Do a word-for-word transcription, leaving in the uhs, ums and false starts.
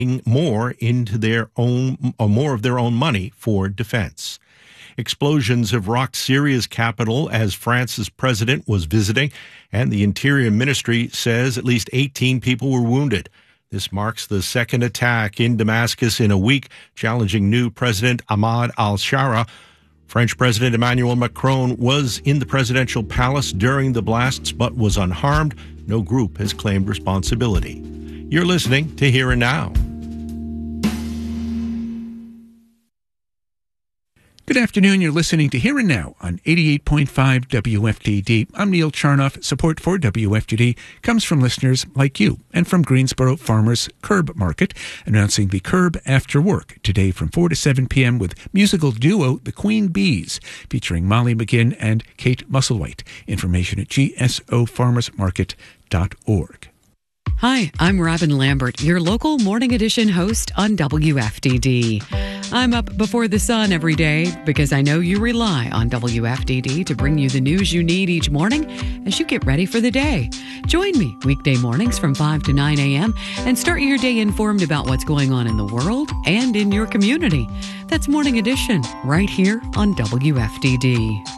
more into their own, or more of their own money for defense. Explosions have rocked Syria's capital as France's president was visiting, and the Interior Ministry says at least eighteen people were wounded. This marks the second attack in Damascus in a week, challenging new President Ahmad al-Shara. French President Emmanuel Macron was in the presidential palace during the blasts but was unharmed. No group has claimed responsibility. You're listening to Here and Now. Good afternoon. You're listening to Here and Now on eighty-eight point five W F T D. I'm Neil Charnoff. Support for W F T D comes from listeners like you and from Greensboro Farmers Curb Market, announcing the Curb After Work today from four to seven p.m. with musical duo The Queen Bees, featuring Molly McGinn and Kate Musselwhite. Information at g s o farmers market dot org. Hi, I'm Robin Lambert, your local Morning Edition host on W F D D. I'm up before the sun every day because I know you rely on W F D D to bring you the news you need each morning as you get ready for the day. Join me weekday mornings from five to nine a.m. and start your day informed about what's going on in the world and in your community. That's Morning Edition right here on W F D D.